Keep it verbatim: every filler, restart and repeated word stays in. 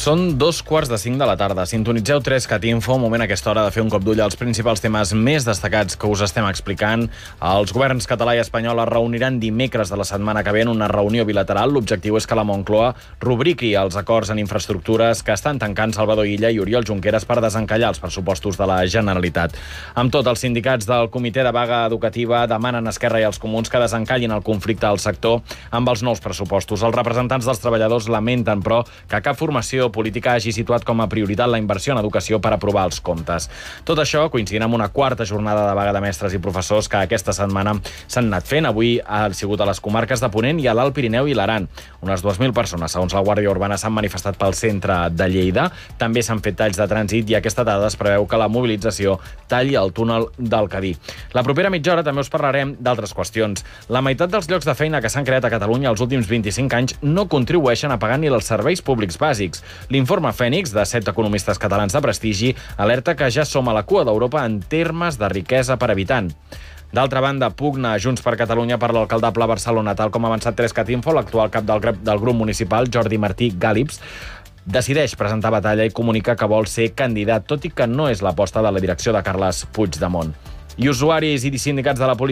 Són dos quarts de cinc de la tarda. Sintonitzeu tres cat info, moment a aquesta hora de fer un cop d'ull als principals temes més destacats que us estem explicant. Els governs català i espanyol es reuniran dimecres de la setmana que ve en una reunió bilateral. L'objectiu és que la Moncloa rubriqui els acords en infraestructures que estan tancant Salvador Illa i Oriol Junqueras per desencallar els pressupostos de la Generalitat. Amb tot, els sindicats del Comitè de Vaga Educativa demanen a Esquerra i als Comuns que desencallin el conflicte al sector amb els nous pressupostos. Els representants dels treballadors lamenten, però, que cap formació política hagi situat com a prioritat la inversió en educació per aprovar els comptes. Tot això coincidint amb una quarta jornada de vaga de mestres i professors que aquesta setmana s'han anat fent. Avui ha sigut a les comarques de Ponent i a l'Alt Pirineu i l'Aran. Unes dues mil persones, segons la Guàrdia Urbana, s'han manifestat pel centre de Lleida. També s'han fet talls de trànsit i aquesta tarda es preveu que la mobilització talli el túnel del Cadí. La propera mitja hora també us parlarem d'altres qüestions. La meitat dels llocs de feina que s'han creat a Catalunya els últims vint-i-cinc anys no contribueixen a pagar ni els serveis públics bàsics. L'informe Fènix, de set economistes catalans de prestigi, alerta que ja som a la cua d'Europa en termes de riquesa per habitant. D'altra banda, pugna Junts per Catalunya per l'alcaldable a Barcelona. Tal com ha avançat tres cat info, l'actual cap del, del grup municipal, Jordi Martí Gàlips, decideix presentar batalla i comunica que vol ser candidat, tot i que no és l'aposta de la direcció de Carles Puigdemont. I usuaris i sindicats de la policia